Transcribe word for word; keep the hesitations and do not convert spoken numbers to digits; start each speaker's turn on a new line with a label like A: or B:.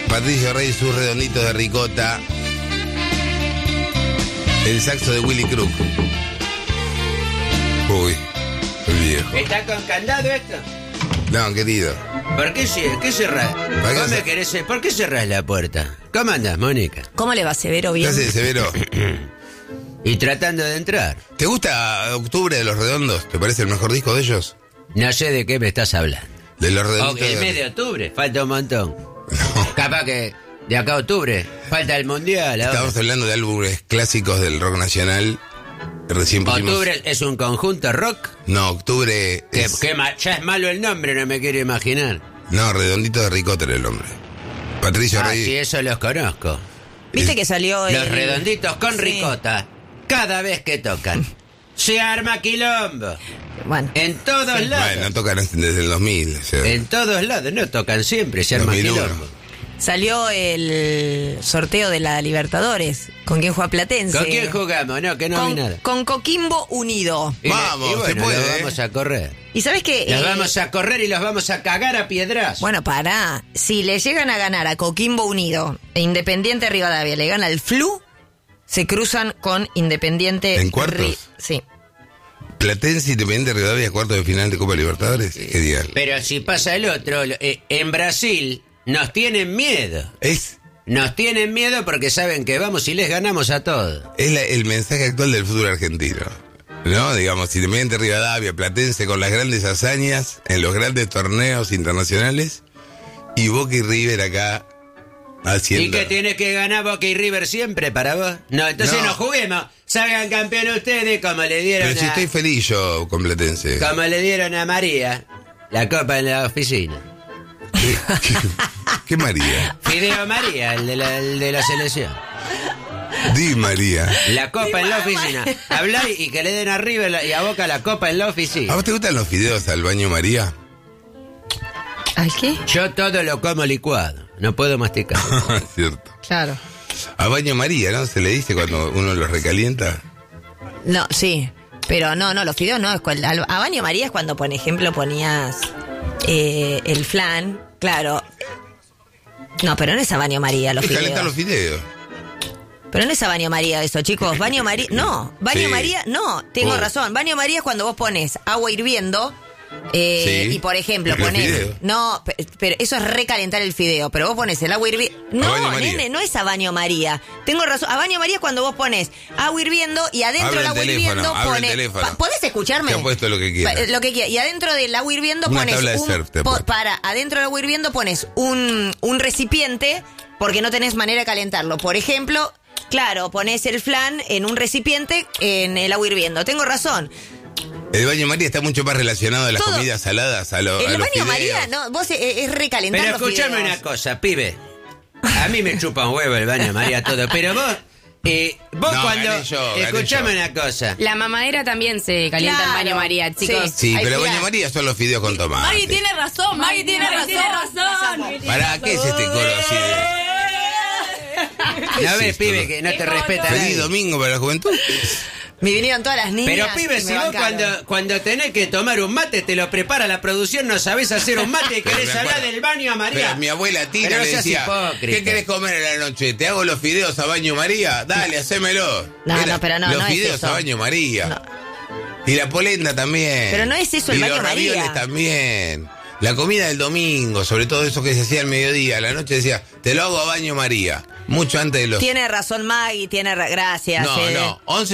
A: Patricio Rey, sus redonditos de ricota. El saxo de Willy Crook. Uy, el viejo.
B: ¿Está con candado esto?
A: No, querido.
B: ¿Por qué, qué cerrás? ¿Cómo me querés? ¿Por qué cerrás la puerta? ¿Cómo andás, Mónica?
C: ¿Cómo le va, Severo?
A: ¿Qué
C: Bien.
A: haces, Severo?
B: Y tratando de entrar.
A: ¿Te gusta Octubre de Los Redondos? ¿Te parece el mejor disco de ellos?
B: No sé de qué me estás hablando.
A: De Los Redonditos.
B: Ok, el
A: de...
B: mes de octubre, falta un montón.
A: No.
B: Capaz que de acá a octubre, falta el mundial. Ahora.
A: Estamos hablando de álbumes clásicos del rock nacional. Recién pusimos...
B: ¿Octubre es un conjunto rock?
A: No, Octubre
B: Que,
A: es...
B: que ma- ya es malo el nombre, no me quiero imaginar.
A: No, Redondito de Ricota era el hombre. Patricio
B: Ah,
A: Rey.
B: sí, eso los conozco.
C: ¿Viste que salió el...
B: Los redonditos con
C: Sí.
B: ricota, cada vez que tocan, se arma quilombo.
C: Bueno.
B: En todos lados.
A: Bueno, no tocan desde el dos mil. O sea,
B: En todos lados, no tocan siempre, se arma
A: dos mil uno.
B: quilombo.
C: Salió el sorteo de la Libertadores. ¿Con quién juega Platense?
B: ¿Con quién jugamos? No, que no
C: con,
B: vi nada.
C: con Coquimbo Unido.
B: Y le-
A: Vamos,
B: y bueno,
A: se puede,
B: los
A: ¿eh?
B: vamos a correr.
C: ¿Y sabes qué?
B: Los
C: Eh,
B: vamos a correr y los vamos a cagar a piedras.
C: Bueno, pará. Si le llegan a ganar a Coquimbo Unido e Independiente Rivadavia, le gana el Flu, se cruzan con Independiente...
A: ¿En cuartos?
C: Ri- Sí.
A: Platense Independiente Rivadavia, cuarto de final de Copa Libertadores. Genial.
B: Pero si pasa el otro, eh, en Brasil nos tienen miedo.
A: Es,
B: Nos tienen miedo porque saben que vamos y les ganamos a todos.
A: es la- el mensaje actual del fútbol argentino. ¿No? Digamos, Independiente Rivadavia, Platense con las grandes hazañas en los grandes torneos internacionales. Y Boca y River acá haciendo...
B: ¿Y que tiene que ganar Boca y River siempre para vos? No, entonces no,
A: No.
B: juguemos. Salgan campeón ustedes como le dieron
A: Pero si
B: a...
A: estoy feliz yo con Platense.
B: Como le dieron a María la copa en la oficina.
A: ¿Qué, qué- qué María?
B: Fideo María, el de la, el de la selección.
A: Di María.
B: La copa en la oficina. Hablá y que le den a River la- y a Boca la copa en la
A: ¿A
B: oficina.
A: vos te gustan los fideos al baño María?
C: ¿Al qué?
B: Yo todo lo como licuado. No puedo masticar.
A: Cierto.
C: Claro.
A: A baño María, ¿no? Se le dice cuando uno los recalienta.
C: No, sí. Pero no, no, los fideos no. Es cual- al- a baño María es cuando, por ejemplo, ponías eh, el flan. Claro. No, pero no es a baño María los
A: Es calentar
C: fideos.
A: los fideos.
C: Pero no es a baño María eso, chicos. Baño María... No, baño
A: Sí.
C: María... No, tengo
A: Oh.
C: razón. Baño María es cuando vos pones agua hirviendo... Eh,
A: Sí.
C: Y por ejemplo,
A: Los
C: pones...
A: fideos.
C: No, pe- pero eso es recalentar el fideo. Pero vos pones el agua hirviendo... No,
A: baño María.
C: nene, no es a baño María. Tengo razón. A baño María es cuando vos pones agua hirviendo y adentro
A: Abre
C: del
A: el
C: agua
A: teléfono,
C: hirviendo
A: abre el
C: pones...
A: teléfono.
C: Pa- ¿Podés escucharme?
A: Te apuesto lo que quieras.
C: Pa- Lo que quieras. Y adentro del agua hirviendo
A: Una
C: pones
A: tabla de
C: un...
A: surf te
C: po-
A: apuesto.
C: para, adentro del agua hirviendo pones un, un recipiente porque no tenés manera de calentarlo. Por ejemplo... Claro, pones el flan en un recipiente en el agua hirviendo. Tengo razón.
A: El baño María está mucho más relacionado a las
C: Todo.
A: comidas saladas, a, lo, a
C: El
A: los
C: baño
A: fideos.
C: María, no, vos eh, es recalentar
B: Pero
C: los
B: escúchame
C: fideos.
B: una cosa, pibe. A mí me chupa un huevo el baño María todo. Pero vos... Eh, vos
A: No,
B: cuando...
A: gané yo, gané
B: escuchame
A: yo.
B: una cosa.
D: La mamadera también se calienta
C: Claro,
D: en baño María, chicos.
C: sí.
A: Sí,
C: Ay,
A: pero
C: mirá.
A: baño María son los fideos con tomate.
D: Maggie tiene razón, Maggie tiene razón.
A: ¿Para qué es este coro así de... ¿Qué
B: No
A: es
B: ves,
A: esto?
B: pibe, que no te respeta
A: Feliz
B: nadie.
A: domingo para la juventud.
C: Me vinieron todas las niñas.
B: Pero pibe,
C: y
B: si
C: me
B: vos
C: bancaron.
B: cuando, cuando tenés que tomar un mate, te lo prepara la producción, no sabés hacer un mate y
A: Pero
B: querés
A: me
B: hablar
A: acuerdo.
B: del baño a María.
A: Pero mi abuela Tina
B: Pero no
A: le
B: seas
A: decía,
B: hipócrita.
A: ¿qué querés comer en la noche? ¿Te hago los fideos a baño María? Dale, hacémelo.
C: No,
A: Era
C: no, pero no,
A: Los
C: no es
A: fideos
C: eso.
A: a baño María.
C: No.
A: Y la polenta también.
C: Pero no es eso el
A: y
C: baño
A: los
C: María.
A: ravioles también. La comida del domingo, sobre todo eso que se hacía al mediodía, a la noche decía, te lo hago a baño María. Mucho antes de los...
C: Tiene razón Maggie, tiene ra- gracias.
A: No,
C: eh.
A: no, once